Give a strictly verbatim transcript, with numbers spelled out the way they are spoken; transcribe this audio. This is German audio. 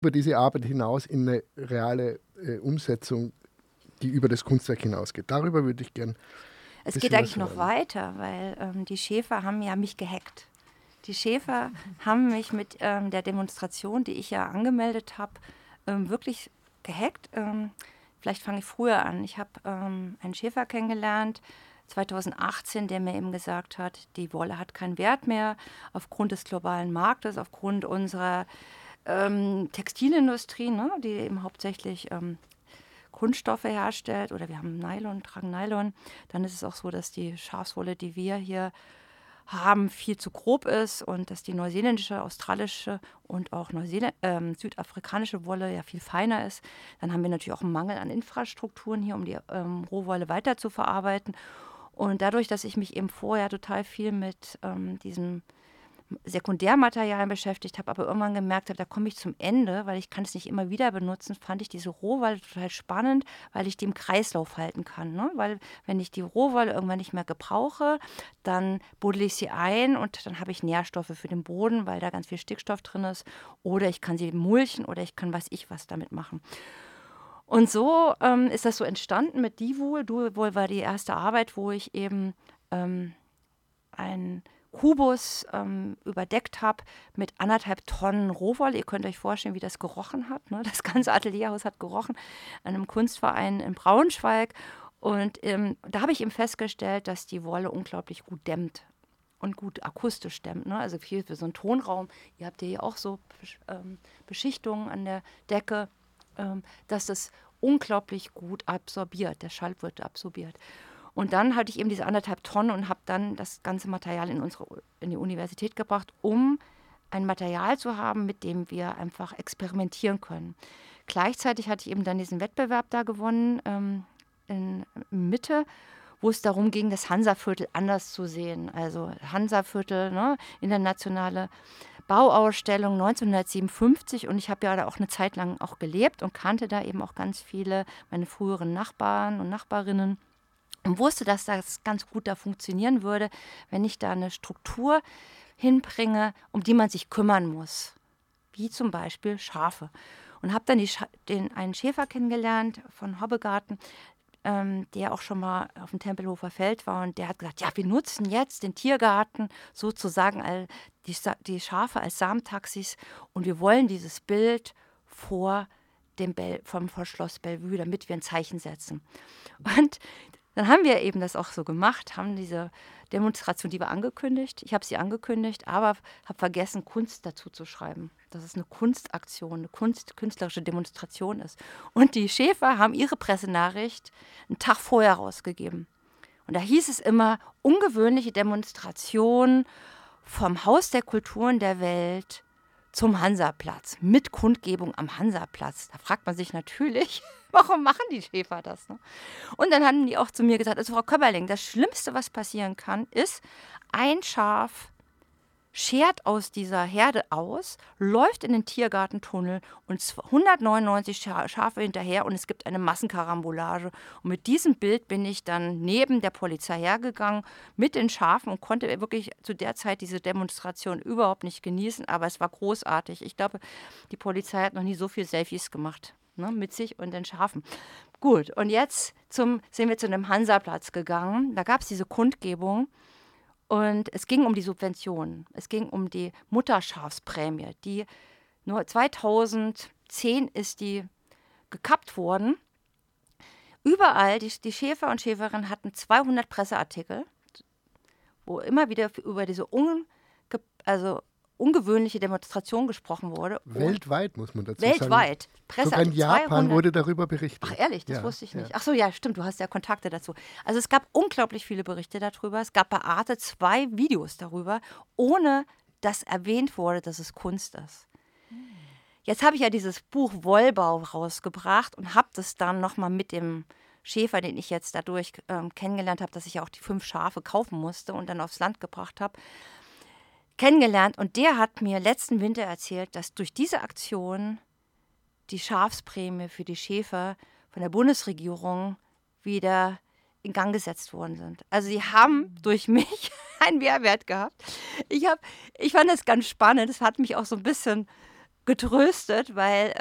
über diese Arbeit hinaus in eine reale äh, Umsetzung, die über das Kunstwerk hinausgeht. Darüber würde ich gern. Es geht eigentlich noch weiter, weil ähm, die Schäfer haben ja mich gehackt. Die Schäfer haben mich mit ähm, der Demonstration, die ich ja angemeldet habe, ähm, wirklich gehackt. Ähm, vielleicht fange ich früher an. Ich habe ähm, einen Schäfer kennengelernt, zweitausendachtzehn, der mir eben gesagt hat, die Wolle hat keinen Wert mehr aufgrund des globalen Marktes, aufgrund unserer ähm, Textilindustrie, ne, die eben hauptsächlich ähm, Kunststoffe herstellt. Oder wir haben Nylon, tragen Nylon. Dann ist es auch so, dass die Schafswolle, die wir hier haben, viel zu grob ist und dass die neuseeländische, australische und auch Neuseeland, ähm, südafrikanische Wolle ja viel feiner ist. Dann haben wir natürlich auch einen Mangel an Infrastrukturen hier, um die ähm, Rohwolle weiter zu verarbeiten. Und dadurch, dass ich mich eben vorher total viel mit ähm, diesem Sekundärmaterialien beschäftigt habe, aber irgendwann gemerkt habe, da komme ich zum Ende, weil ich kann es nicht immer wieder benutzen, fand ich diese Rohwolle total spannend, weil ich die im Kreislauf halten kann. Ne? Weil wenn ich die Rohwolle irgendwann nicht mehr gebrauche, dann buddel ich sie ein und dann habe ich Nährstoffe für den Boden, weil da ganz viel Stickstoff drin ist. Oder ich kann sie mulchen oder ich kann weiß ich was damit machen. Und so ähm, ist das so entstanden mit Diwool. Diwool war die erste Arbeit, wo ich eben ähm, ein Kubus ähm, überdeckt habe mit anderthalb Tonnen Rohwolle. Ihr könnt euch vorstellen, wie das gerochen hat. Ne? Das ganze Atelierhaus hat gerochen an einem Kunstverein in Braunschweig. Und ähm, da habe ich eben festgestellt, dass die Wolle unglaublich gut dämmt und gut akustisch dämmt. Ne? Also viel für so einen Tonraum. Ihr habt ja hier auch so ähm, Beschichtungen an der Decke, ähm, dass das unglaublich gut absorbiert. Der Schall wird absorbiert. Und dann hatte ich eben diese anderthalb Tonnen und habe dann das ganze Material in, unsere, in die Universität gebracht, um ein Material zu haben, mit dem wir einfach experimentieren können. Gleichzeitig hatte ich eben dann diesen Wettbewerb da gewonnen, ähm, in Mitte, wo es darum ging, das Hansaviertel anders zu sehen. Also Hansaviertel, ne, internationale Bauausstellung neunzehnhundertsiebenundfünfzig, und ich habe ja da auch eine Zeit lang auch gelebt und kannte da eben auch ganz viele, meine früheren Nachbarn und Nachbarinnen. Und wusste, dass das ganz gut da funktionieren würde, wenn ich da eine Struktur hinbringe, um die man sich kümmern muss. Wie zum Beispiel Schafe. Und habe dann die Scha- den, einen Schäfer kennengelernt von Hobbegarten, ähm, der auch schon mal auf dem Tempelhofer Feld war. Und der hat gesagt, ja, wir nutzen jetzt den Tiergarten sozusagen all die, Sa- die Schafe als Samentaxis. Und wir wollen dieses Bild vor dem Bell, vom vor Schloss Bellevue, damit wir ein Zeichen setzen. Und dann haben wir eben das auch so gemacht, haben diese Demonstration, die war angekündigt. Ich habe sie angekündigt, aber habe vergessen, Kunst dazu zu schreiben. Dass es eine Kunstaktion, eine Kunst, künstlerische Demonstration ist. Und die Schäfer haben ihre Pressenachricht einen Tag vorher rausgegeben. Und da hieß es immer, ungewöhnliche Demonstration vom Haus der Kulturen der Welt zum Hansaplatz, mit Kundgebung am Hansaplatz. Da fragt man sich natürlich, warum machen die Schäfer das? Ne? Und dann haben die auch zu mir gesagt, also Frau Köpperling, das Schlimmste, was passieren kann, ist, ein Schaf schert aus dieser Herde aus, läuft in den Tiergartentunnel und hundertneunundneunzig Scha- Schafe hinterher und es gibt eine Massenkarambolage. Und mit diesem Bild bin ich dann neben der Polizei hergegangen mit den Schafen und konnte wirklich zu der Zeit diese Demonstration überhaupt nicht genießen, aber es war großartig. Ich glaube, die Polizei hat noch nie so viel Selfies gemacht, ne, mit sich und den Schafen. Gut, und jetzt zum, sind wir zu einem Hansaplatz gegangen. Da gab es diese Kundgebung. Und es ging um die Subventionen. Es ging um die Mutterschaftsprämie. Die nur zweitausendzehn ist die gekappt worden. Überall, die, die Schäfer und Schäferinnen hatten zweihundert Presseartikel, wo immer wieder über diese unge, also ungewöhnliche Demonstration gesprochen wurde. Weltweit, muss man dazu Weltweit. sagen. Presseartikel. Sogar in Japan zweihundert wurde darüber berichtet. Ach ehrlich, das ja, wusste ich nicht. Ja. Ach so, ja, stimmt, du hast ja Kontakte dazu. Also es gab unglaublich viele Berichte darüber. Es gab bei Arte zwei Videos darüber, ohne dass erwähnt wurde, dass es Kunst ist. Jetzt habe ich ja dieses Buch Wollbau rausgebracht und habe das dann nochmal mit dem Schäfer, den ich jetzt dadurch ähm, kennengelernt habe, dass ich ja auch die fünf Schafe kaufen musste und dann aufs Land gebracht habe, kennengelernt. Und der hat mir letzten Winter erzählt, dass durch diese Aktion die Schafsprämie für die Schäfer von der Bundesregierung wieder in Gang gesetzt worden sind. Also sie haben durch mich einen Mehrwert gehabt. Ich, hab, ich fand das ganz spannend. Das hat mich auch so ein bisschen getröstet, weil